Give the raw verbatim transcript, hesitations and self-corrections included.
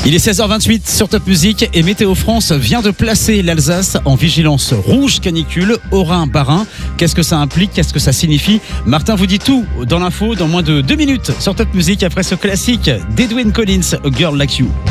Il est seize heures vingt-huit sur Top Music et Météo France vient de placer l'Alsace en vigilance rouge canicule, Haut-Rhin, Bas-Rhin. Qu'est-ce que ça implique? Qu'est-ce que ça signifie? Martin vous dit tout dans l'info dans moins de deux minutes sur Top Music après ce classique d'Edwyn Collins, A Girl Like You.